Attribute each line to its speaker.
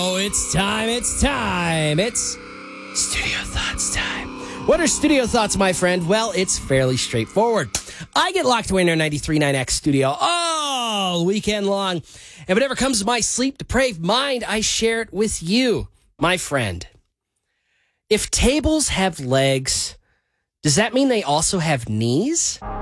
Speaker 1: Oh, it's time. It's Studio Thoughts time. What are Studio Thoughts, my friend? Well, it's fairly straightforward. I get locked away in our 93.9X studio all weekend long. And whatever comes to my sleep-depraved mind, I share it with you, my friend. If tables have legs, does that mean they also have knees?